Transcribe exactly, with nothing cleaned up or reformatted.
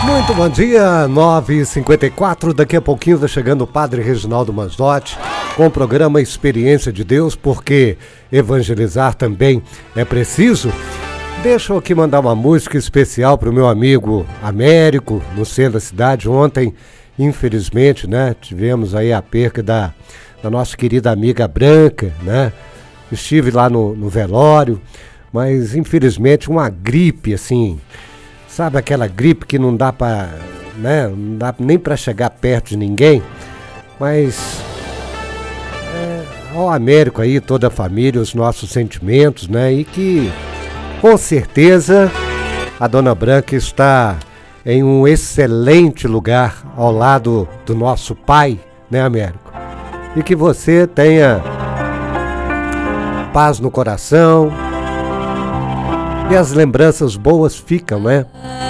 Muito bom dia, nove e cinquenta e quatro, daqui a pouquinho está chegando o Padre Reginaldo Manzotti com o programa Experiência de Deus, porque evangelizar também é preciso. Deixa eu aqui mandar uma música especial para o meu amigo Américo, no centro da cidade. Ontem, infelizmente, né, tivemos aí a perca da, da nossa querida amiga Branca, né? Estive lá no, no velório, mas infelizmente uma gripe assim... Sabe aquela gripe que não dá para, né, não dá nem para chegar perto de ninguém? Mas é, ao Américo aí, toda a família, os nossos sentimentos, né? E que com certeza a Dona Branca está em um excelente lugar ao lado do nosso pai, né, Américo? E que você tenha paz no coração. E as lembranças boas ficam, né?